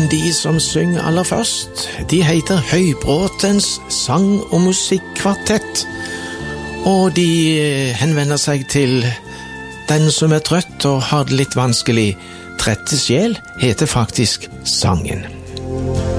de som synger aller først, de heter Høybråtens sang- og musikkvartett, og de henvender seg til den som er trøtt og har det litt vanskelig. Trette sjel heter faktisk sangen.